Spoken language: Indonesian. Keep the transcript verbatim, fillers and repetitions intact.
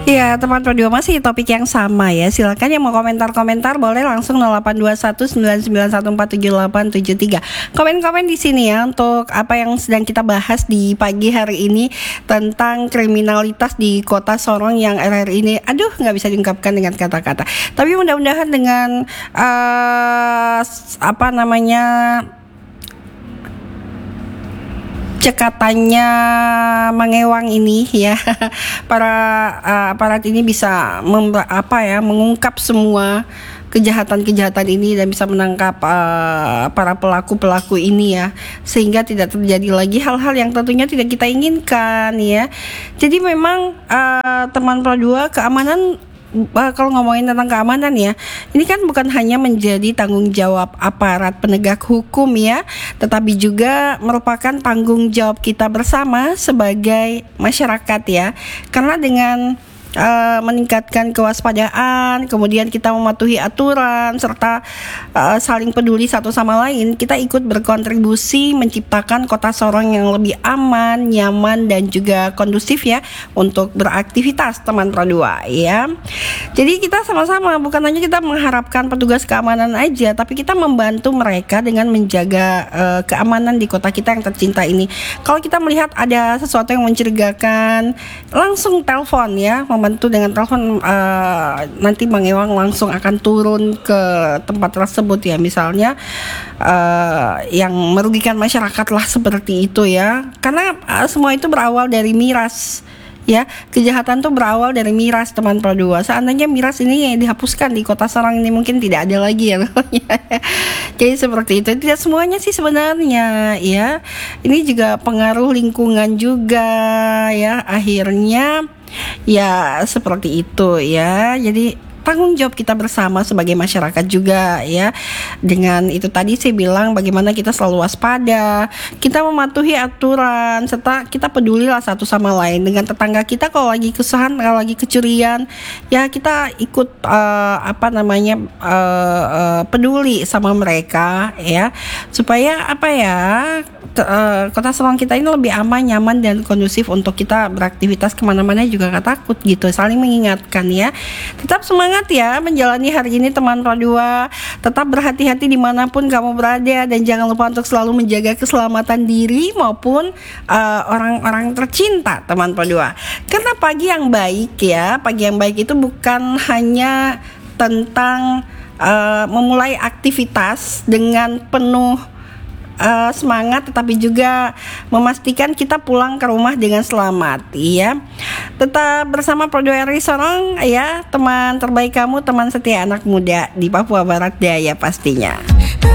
Iya, teman Pro masih topik yang sama ya. Silakan yang mau komentar-komentar boleh langsung nol delapan dua satu sembilan sembilan satu empat tujuh delapan tujuh tiga. Komen-komen di sini ya untuk apa yang sedang kita bahas di pagi hari ini tentang kriminalitas di Kota Sorong yang akhir-akhir ini aduh nggak bisa diungkapkan dengan kata-kata. Tapi mudah-mudahan dengan uh, apa namanya cekatannya mengewang ini ya, para uh, aparat ini bisa memba, apa ya mengungkap semua kejahatan-kejahatan ini dan bisa menangkap uh, para pelaku-pelaku ini ya, sehingga tidak terjadi lagi hal-hal yang tentunya tidak kita inginkan ya. Jadi memang uh, teman Pro dua keamanan, kalau ngomongin tentang keamanan ya, ini kan bukan hanya menjadi tanggung jawab aparat penegak hukum ya, tetapi juga merupakan tanggung jawab kita bersama sebagai masyarakat ya. Karena dengan Uh, meningkatkan kewaspadaan, kemudian kita mematuhi aturan serta uh, saling peduli satu sama lain, kita ikut berkontribusi menciptakan Kota Sorong yang lebih aman, nyaman dan juga kondusif ya untuk beraktivitas teman Pro dua ya. Jadi kita sama-sama, bukan hanya kita mengharapkan petugas keamanan aja, tapi kita membantu mereka dengan menjaga uh, keamanan di kota kita yang tercinta ini. Kalau kita melihat ada sesuatu yang mencurigakan, langsung telepon ya, bantu dengan telepon, uh, nanti Bang Ewang langsung akan turun ke tempat tersebut ya, misalnya uh, yang merugikan masyarakat lah seperti itu ya, karena uh, semua itu berawal dari miras ya, kejahatan tuh berawal dari miras teman Pro dua. Seandainya miras ini dihapuskan di Kota Sorong ini mungkin tidak ada lagi ya. Jadi seperti itu. Tidak semuanya sih sebenarnya ya. Ini juga pengaruh lingkungan juga ya. Akhirnya ya seperti itu ya. Jadi tanggung jawab kita bersama sebagai masyarakat juga ya. Dengan itu tadi saya bilang bagaimana kita selalu waspada, kita mematuhi aturan, serta kita pedulilah satu sama lain dengan tetangga kita. Kalau lagi kesusahan, kalau lagi kecurian ya kita ikut uh, apa namanya uh, uh, peduli sama mereka ya, supaya apa ya t- uh, Kota Sorong kita ini lebih aman, nyaman dan kondusif untuk kita beraktivitas kemana-mana juga gak takut gitu. Saling mengingatkan ya. Tetap semangat ya menjalani hari ini teman Pro dua. Tetap berhati-hati dimanapun kamu berada, dan jangan lupa untuk selalu menjaga keselamatan diri maupun uh, orang-orang tercinta teman Pro dua. Karena pagi yang baik ya, pagi yang baik itu bukan hanya tentang uh, memulai aktivitas dengan penuh Uh, semangat, tetapi juga memastikan kita pulang ke rumah dengan selamat ya. Tetap bersama Pro dua R I Sorong ya, teman terbaik kamu, teman setia anak muda di Papua Barat Daya pastinya.